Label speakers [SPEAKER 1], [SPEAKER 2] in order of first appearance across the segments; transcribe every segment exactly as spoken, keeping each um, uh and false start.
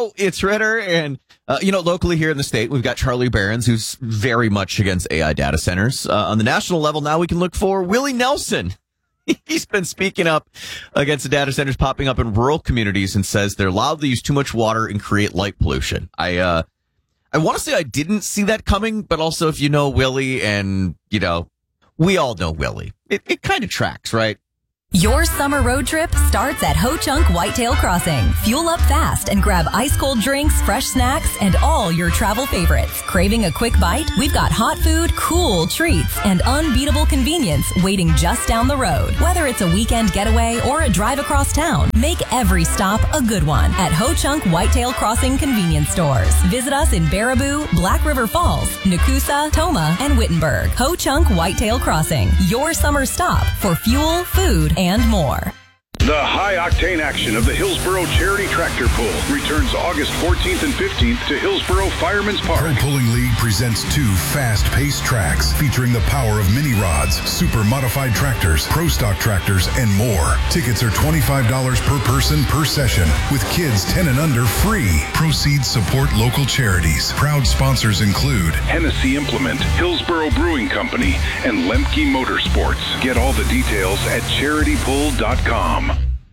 [SPEAKER 1] Hello, it's Ritter. And, uh, you know, locally here in the state, we've got Charlie Barons, who's very much against A I data centers. Uh, on the national level, now we can look for Willie Nelson. He's been speaking up against the data centers popping up in rural communities and says they're loudly use too much water and create light pollution. I, uh, I want to say I didn't see that coming, but also if you know Willie and, you know, we all know Willie, it, it kind of tracks, right?
[SPEAKER 2] Your summer road trip starts at Ho Chunk Whitetail Crossing. Fuel up fast and grab ice-cold drinks, fresh snacks, and all your travel favorites. Craving a quick bite? We've got hot food, cool treats, and unbeatable convenience waiting just down the road. Whether it's a weekend getaway or a drive across town, make every stop a good one at Ho Chunk Whitetail Crossing convenience stores. Visit us in Baraboo, Black River Falls, Nakusa, Toma, and Wittenberg. Ho Chunk Whitetail Crossing, your summer stop for fuel, food, and more.
[SPEAKER 3] The high-octane action of the Hillsboro Charity Tractor Pull returns August fourteenth and fifteenth to Hillsboro Fireman's Park.
[SPEAKER 4] Pro Pulling League presents two fast-paced tracks featuring the power of mini rods, super modified tractors, pro stock tractors, and more. Tickets are twenty-five dollars per person per session, with kids ten and under free. Proceeds support local charities. Proud sponsors include
[SPEAKER 3] Hennessy Implement, Hillsboro Brewing Company, and Lemke Motorsports. Get all the details at charity pull dot com.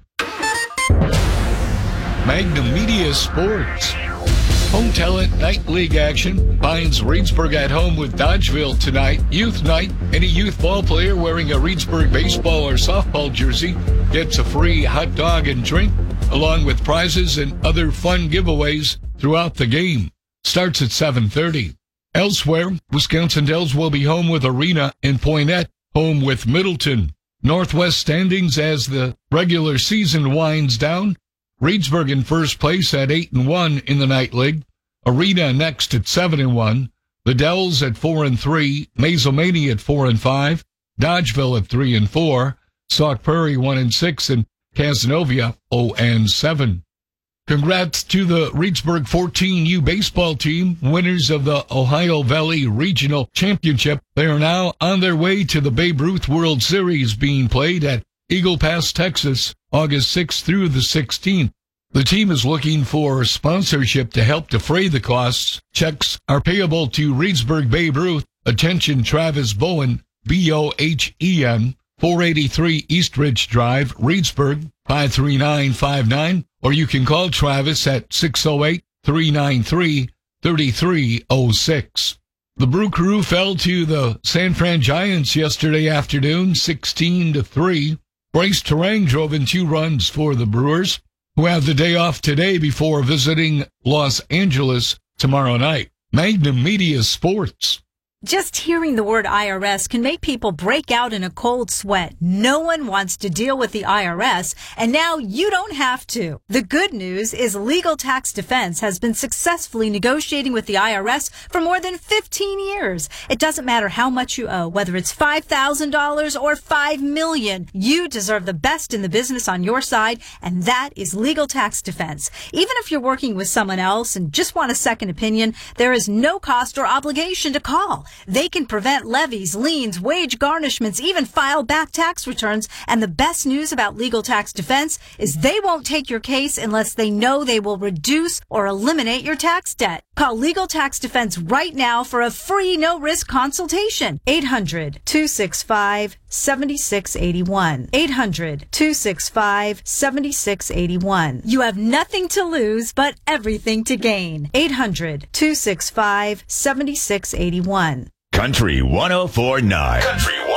[SPEAKER 5] Magnum Media Sports. Home Talent Night League action finds Reedsburg at home with Dodgeville tonight. Youth Night. Any youth ball player wearing a Reedsburg baseball or softball jersey gets a free hot dog and drink, along with prizes and other fun giveaways throughout the game. Starts at seven thirty. Elsewhere, Wisconsin Dells will be home with Arena and Poinette, home with Middleton. Northwest standings as the regular season winds down. Reedsburg in first place at eight and one in the night league. Arena next at seven and one. The Dells at four and three. Mazomanie at four and five. Dodgeville at three and four. Sauk Prairie one and six, and Cazenovia zero and seven. Congrats to the Reedsburg fourteen U baseball team, winners of the Ohio Valley Regional Championship. They are now on their way to the Babe Ruth World Series being played at Eagle Pass, Texas, August sixth through the sixteenth. The team is looking for sponsorship to help defray the costs. Checks are payable to Reedsburg Babe Ruth. Attention Travis Bowen, B O H E N, four eighty-three East Ridge Drive, Reedsburg, five three nine five nine. Or you can call Travis at six oh eight, three nine three, three three oh six. The Brew Crew fell to the San Fran Giants yesterday afternoon, sixteen to three. Bryce Terang drove in two runs for the Brewers, who have the day off today before visiting Los Angeles tomorrow night. Magnum Media Sports.
[SPEAKER 6] Just hearing the word I R S can make people break out in a cold sweat. No one wants to deal with the I R S, and now you don't have to. The good news is Legal Tax Defense has been successfully negotiating with the I R S for more than fifteen years. It doesn't matter how much you owe, whether it's five thousand dollars or five million dollars. You deserve the best in the business on your side, and that is Legal Tax Defense. Even if you're working with someone else and just want a second opinion, there is no cost or obligation to call. They can prevent levies, liens, wage garnishments, even file back tax returns. And the best news about Legal Tax Defense is they won't take your case unless they know they will reduce or eliminate your tax debt. Call Legal Tax Defense right now for a free no-risk consultation. eight hundred, two six five, seven six eight one. eight hundred, two six five, seven six eight one. You have nothing to lose but everything to gain. eight hundred, two six five, seven six eight one.
[SPEAKER 7] Country one oh four point nine. Country